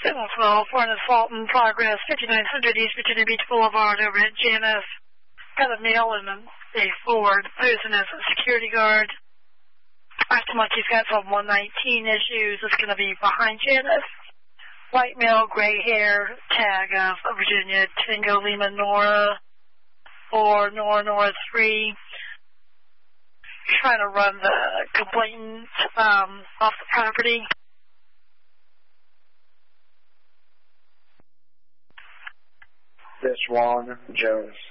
Well, for an assault in progress, 5900 East Virginia Beach Boulevard over at Janus. Got a male in a Ford posing as a security guard. Acting like he's got some 119 issues. It's going to be behind Janus. White male, gray hair, tag of Virginia, Tango Lima Nora, or Nora 3. Trying to run the complainant off the property. This Juan Jones.